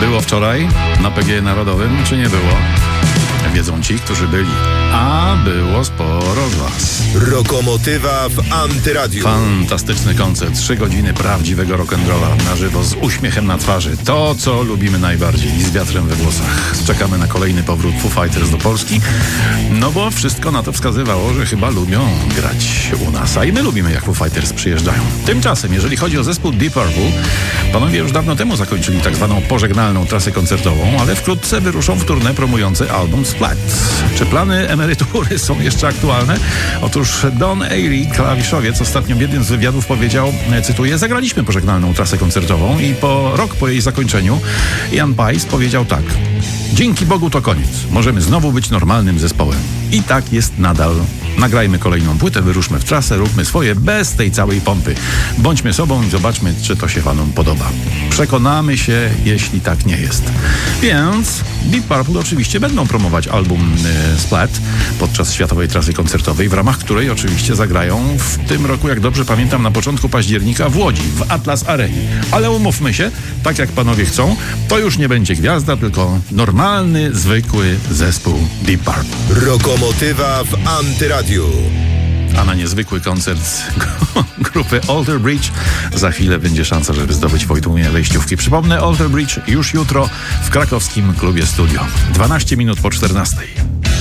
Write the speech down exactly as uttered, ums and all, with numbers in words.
Było wczoraj na P G Narodowym, czy nie było? Wiedzą ci, którzy byli. A było sporo z was. Rokomotywa w Antyradiu. Fantastyczny koncert. Trzy godziny prawdziwego rock'n'rolla na żywo z uśmiechem na twarzy. To, co lubimy najbardziej i z wiatrem we włosach. Czekamy na kolejny powrót Foo Fighters do Polski. No bo wszystko na to wskazywało, że chyba lubią grać u nas. A i my lubimy, jak Foo Fighters przyjeżdżają. Tymczasem, jeżeli chodzi o zespół Deep Purple, panowie już dawno temu zakończyli tak zwaną pożegnalną trasę koncertową, ale wkrótce wyruszą w tournée promujący album Splat. Czy plany emerytury są jeszcze aktualne? Otóż Don Airey, klawiszowiec, ostatnio w jednym z wywiadów powiedział, cytuję, zagraliśmy pożegnalną trasę koncertową i po rok po jej zakończeniu Ian Paice powiedział tak: dzięki Bogu to koniec. Możemy znowu być normalnym zespołem. I tak jest nadal. Nagrajmy kolejną płytę, wyruszmy w trasę, róbmy swoje bez tej całej pompy. Bądźmy sobą i zobaczmy, czy to się fanom podoba. Przekonamy się, jeśli tak nie jest. Więc Deep Purple oczywiście będą promować album y, Splat podczas światowej trasy koncertowej, w ramach której oczywiście zagrają w tym roku, jak dobrze pamiętam, na początku października w Łodzi, w Atlas Arenie. Ale umówmy się, tak jak panowie chcą, to już nie będzie gwiazda, tylko normalny, zwykły zespół Deep Purple. Rokomotywa w Antyradiu. A na niezwykły koncert grupy Alter Bridge za chwilę będzie szansa, żeby zdobyć Wojtłomie wejściówki. Przypomnę, Alter Bridge już jutro w krakowskim klubie Studio. dwanaście minut po czternastej.